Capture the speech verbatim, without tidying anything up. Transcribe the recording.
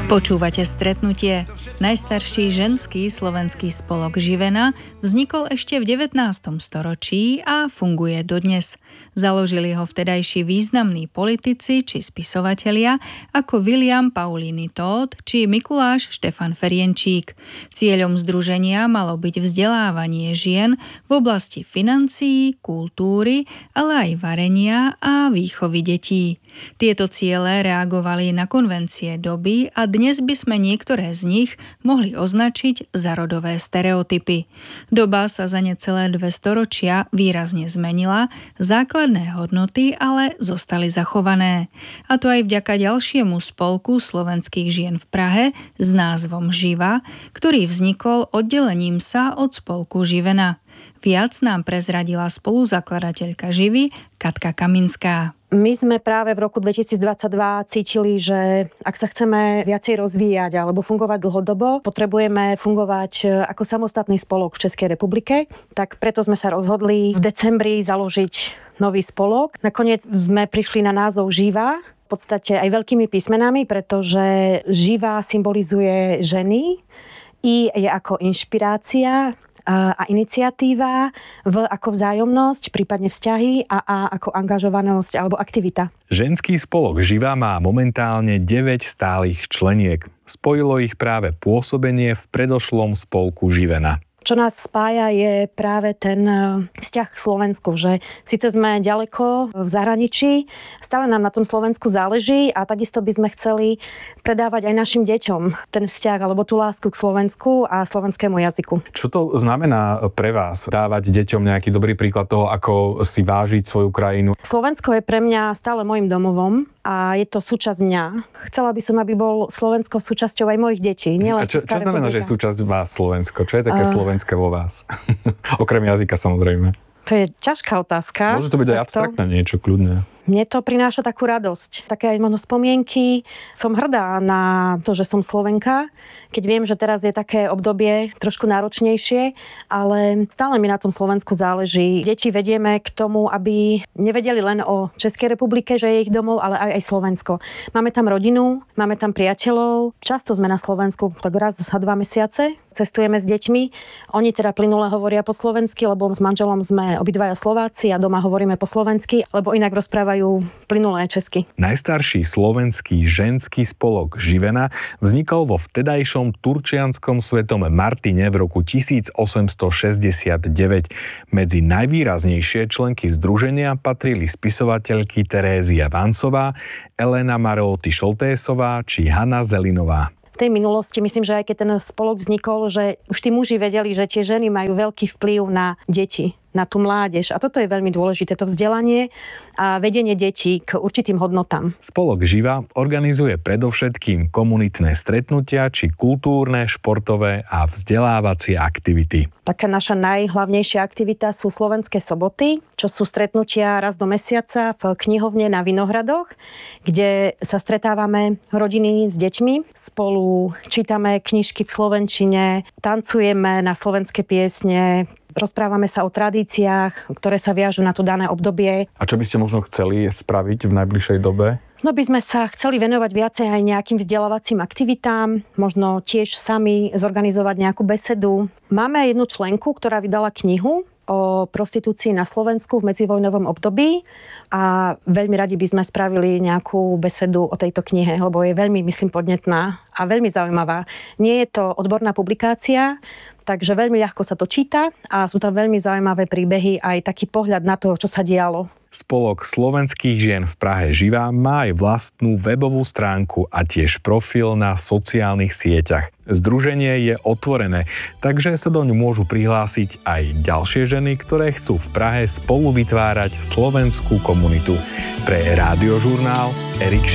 Počúvate Stretnutie. Najstarší ženský slovenský spolok Živena vznikol ešte v devätnástom storočí a funguje dodnes. Založili ho vtedajší významní politici či spisovatelia ako William Pauliny Todt či Mikuláš Štefan Ferjenčík. Cieľom združenia malo byť vzdelávanie žien v oblasti financií, kultúry, ale aj varenia a výchovy detí. Tieto ciele reagovali na konvencie doby a dnes by sme niektoré z nich mohli označiť za rodové stereotypy. Doba sa za necelé dve storočia výrazne zmenila, základné hodnoty ale zostali zachované. A to aj vďaka ďalšiemu spolku slovenských žien v Prahe s názvom Živa, ktorý vznikol oddelením sa od spolku Živena. Viac nám prezradila spoluzakladateľka Živy Katka Kaminská. My sme práve v roku dvetisícdvadsaťdva cítili, že ak sa chceme viacej rozvíjať alebo fungovať dlhodobo, potrebujeme fungovať ako samostatný spolok v Českej republike. Tak preto sme sa rozhodli v decembri založiť nový spolok. Nakoniec sme prišli na názov Živa, v podstate aj veľkými písmenami, pretože Živa symbolizuje ženy, I je ako inšpirácia a iniciatíva, V ako vzájomnosť, prípadne vzťahy a A ako angažovanosť alebo aktivita. Ženský spolok Živa má momentálne deväť stálych členiek. Spojilo ich práve pôsobenie v predošlom spolku Živena. Čo nás spája je práve ten vzťah k Slovensku, že síce sme ďaleko v zahraničí, stále nám na tom Slovensku záleží a takisto by sme chceli predávať aj našim deťom ten vzťah alebo tú lásku k Slovensku a slovenskému jazyku. Čo to znamená pre vás dávať deťom nejaký dobrý príklad toho, ako si vážiť svoju krajinu? Slovensko je pre mňa stále mojím domovom a je to súčasť mňa. Chcela by som, aby bol Slovensko súčasťou aj mojich detí. A čo, čo znamená, že je súčasť vás Slovensko? Čo je také uh... slovenské vo vás? Okrem jazyka samozrejme. To je ťažká otázka. Môže to byť aj abstraktné niečo, kľudne. Mne to prináša takú radosť. Také aj možno spomienky. Som hrdá na to, že som Slovenka, keď viem, že teraz je také obdobie trošku náročnejšie, ale stále mi na tom Slovensku záleží. Deti vedieme k tomu, aby nevedeli len o Českej republike, že je ich domov, ale aj, aj Slovensko. Máme tam rodinu, máme tam priateľov. Často sme na Slovensku, tak raz za dva mesiace. Cestujeme s deťmi. Oni teda plynule hovoria po slovensky, lebo s manželom sme obidvaja Slováci a doma hovoríme po slovensky, lebo inak rozprávajú plynulé česky. Najstarší slovenský ženský spolok Živena vznikol vo vtedajšom turčianskom Svetom Martine v roku tisícosemstošesťdesiatdeväť. Medzi najvýraznejšie členky združenia patrili spisovateľky Terézia Vancová, Elena Maróty Šoltésová či Hanna Zelinová. V tej minulosti, myslím, že aj keď ten spolok vznikol, že už tí muži vedeli, že tie ženy majú veľký vplyv na deti, na tú mládež. A toto je veľmi dôležité, to vzdelanie a vedenie detí k určitým hodnotám. Spolok Živa organizuje predovšetkým komunitné stretnutia či kultúrne, športové a vzdelávacie aktivity. Taká naša najhlavnejšia aktivita sú Slovenské soboty, čo sú stretnutia raz do mesiaca v knihovne na Vinohradoch, kde sa stretávame rodiny s deťmi, spolu čítame knižky v slovenčine, tancujeme na slovenské piesne, rozprávame sa o tradíciách, ktoré sa viažú na to dané obdobie. A čo by ste možno chceli spraviť v najbližšej dobe? No by sme sa chceli venovať viacej aj nejakým vzdelávacím aktivitám, možno tiež sami zorganizovať nejakú besedu. Máme jednu členku, ktorá vydala knihu o prostitúcii na Slovensku v medzivojnovom období a veľmi radi by sme spravili nejakú besedu o tejto knihe, lebo je veľmi, myslím, podnetná a veľmi zaujímavá. Nie je to odborná publikácia, takže veľmi ľahko sa to číta a sú tam veľmi zaujímavé príbehy aj taký pohľad na to, čo sa dialo. Spolok slovenských žien v Prahe Živa má aj vlastnú webovú stránku a tiež profil na sociálnych sieťach. Združenie je otvorené, takže sa doň môžu prihlásiť aj ďalšie ženy, ktoré chcú v Prahe spolu vytvárať slovenskú komunitu. Pre Rádiožurnál Erik